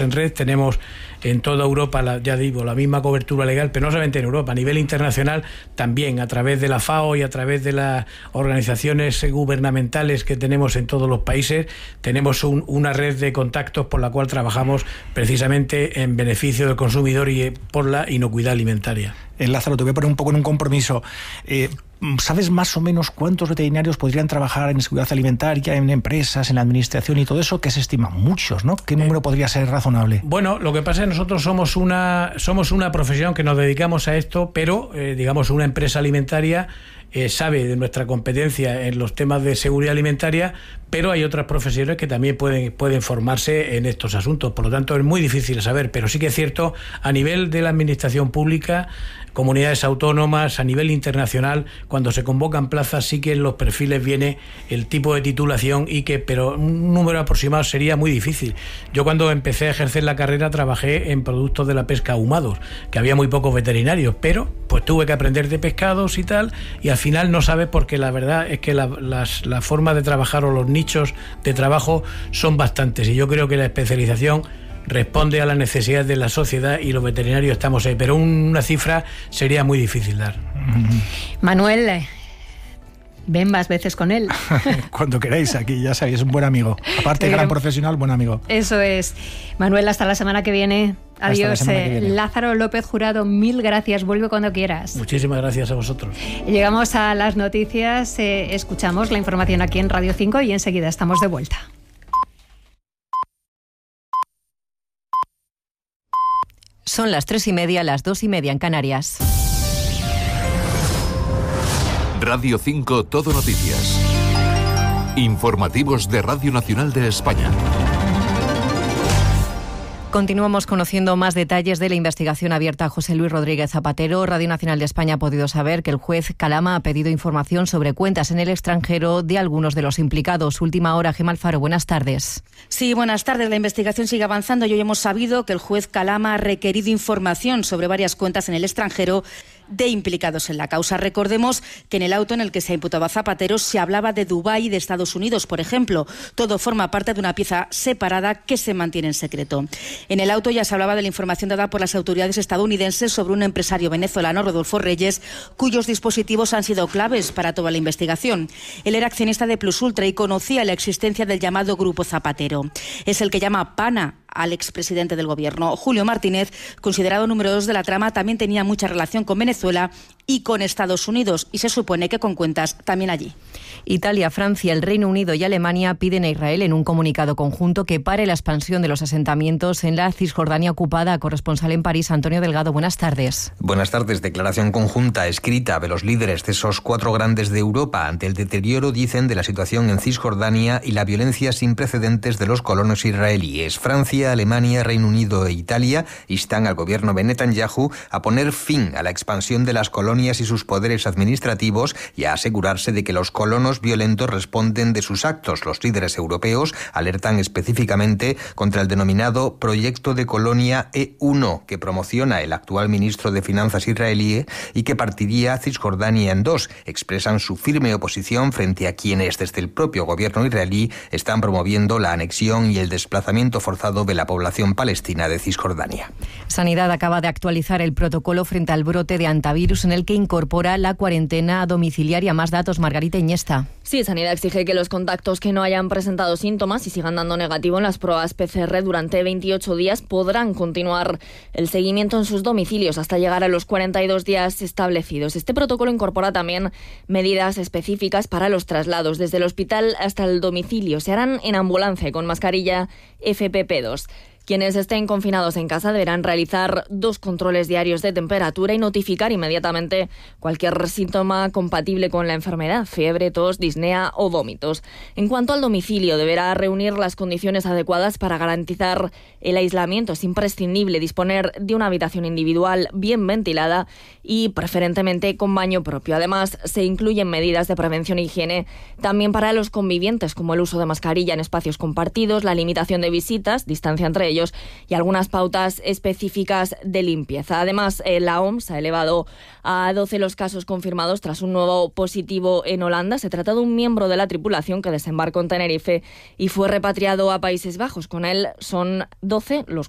en red, tenemos en toda Europa, la misma cobertura legal, pero no solamente en Europa, a nivel internacional también, a través de la FAO y a través de las organizaciones gubernamentales que tenemos en todos los países, tenemos una red de contactos por la cual trabajamos precisamente en beneficio del consumidor y por la inocuidad alimentaria. Lázaro, te voy a poner un poco en un compromiso. ¿Sabes más o menos cuántos veterinarios podrían trabajar en seguridad alimentaria, en empresas, en la administración y todo eso? Que se estiman muchos, ¿no? ¿Qué número podría ser razonable? Bueno, lo que pasa es que nosotros somos una profesión que nos dedicamos a esto, pero digamos una empresa alimentaria sabe de nuestra competencia en los temas de seguridad alimentaria, pero hay otras profesiones que también pueden formarse en estos asuntos. Por lo tanto, es muy difícil saber, pero sí que es cierto, a nivel de la administración pública, comunidades autónomas, a nivel internacional, cuando se convocan plazas, sí que en los perfiles viene el tipo de titulación pero un número aproximado sería muy difícil. Yo cuando empecé a ejercer la carrera trabajé en productos de la pesca ahumados, que había muy pocos veterinarios, pero pues tuve que aprender de pescados y tal, y al final no sabes, porque la verdad es que la forma de trabajar o los nichos de trabajo son bastantes, y yo creo que la especialización responde a las necesidades de la sociedad y los veterinarios estamos ahí, pero una cifra sería muy difícil dar. Manuel, ven más veces con él. Cuando queráis, aquí ya sabéis, es un buen amigo. Aparte gran profesional, buen amigo. Eso es. Manuel, hasta la semana que viene. Adiós. Lázaro López Jurado, mil gracias. Vuelve cuando quieras. Muchísimas gracias a vosotros. Llegamos a las noticias, escuchamos la información aquí en Radio 5 y enseguida estamos de vuelta. Son las 3:30, las 2:30 en Canarias. Radio 5 Todo Noticias. Informativos de Radio Nacional de España. Continuamos conociendo más detalles de la investigación abierta a José Luis Rodríguez Zapatero. Radio Nacional de España ha podido saber que el juez Calama ha pedido información sobre cuentas en el extranjero de algunos de los implicados. Última hora, Gemma Alfaro, buenas tardes. Sí, buenas tardes. La investigación sigue avanzando y hoy hemos sabido que el juez Calama ha requerido información sobre varias cuentas en el extranjero de implicados en la causa. Recordemos que en el auto en el que se imputaba a Zapatero se hablaba de Dubái y de Estados Unidos, por ejemplo. Todo forma parte de una pieza separada que se mantiene en secreto. En el auto ya se hablaba de la información dada por las autoridades estadounidenses sobre un empresario venezolano, Rodolfo Reyes, cuyos dispositivos han sido claves para toda la investigación. Él era accionista de Plus Ultra y conocía la existencia del llamado Grupo Zapatero. Es el que llama pana al expresidente del gobierno. Julio Martínez, considerado número 2 de la trama, también tenía mucha relación con Venezuela y con Estados Unidos, y se supone que con cuentas también allí. Italia, Francia, el Reino Unido y Alemania piden a Israel en un comunicado conjunto que pare la expansión de los asentamientos en la Cisjordania ocupada. Corresponsal en París, Antonio Delgado, buenas tardes. Buenas tardes. Declaración conjunta escrita de los líderes de esos 4 grandes de Europa ante el deterioro, dicen, de la situación en Cisjordania y la violencia sin precedentes de los colonos israelíes. Francia, Alemania, Reino Unido e Italia instan al gobierno de Netanyahu a poner fin a la expansión de las colonias y sus poderes administrativos y a asegurarse de que los colonos violentos responden de sus actos. Los líderes europeos alertan específicamente contra el denominado Proyecto de Colonia E1, que promociona el actual ministro de Finanzas israelí y que partiría a Cisjordania en 2. Expresan su firme oposición frente a quienes desde el propio gobierno israelí están promoviendo la anexión y el desplazamiento forzado de la población palestina de Cisjordania. Sanidad acaba de actualizar el protocolo frente al brote de hantavirus en el que incorpora la cuarentena domiciliaria. Más datos, Margarita Iniesta. Sí, Sanidad exige que los contactos que no hayan presentado síntomas y sigan dando negativo en las pruebas PCR durante 28 días podrán continuar el seguimiento en sus domicilios hasta llegar a los 42 días establecidos. Este protocolo incorpora también medidas específicas para los traslados desde el hospital hasta el domicilio. Se harán en ambulancia con mascarilla FFP2. Quienes estén confinados en casa deberán realizar 2 controles diarios de temperatura y notificar inmediatamente cualquier síntoma compatible con la enfermedad, fiebre, tos, disnea o vómitos. En cuanto al domicilio, deberá reunir las condiciones adecuadas para garantizar el aislamiento. Es imprescindible disponer de una habitación individual bien ventilada y preferentemente con baño propio. Además, se incluyen medidas de prevención e higiene también para los convivientes, como el uso de mascarilla en espacios compartidos, la limitación de visitas, distancia entre ellos y algunas pautas específicas de limpieza. Además, la OMS ha elevado a 12 los casos confirmados tras un nuevo positivo en Holanda. Se trata de un miembro de la tripulación que desembarcó en Tenerife y fue repatriado a Países Bajos. Con él son 12 los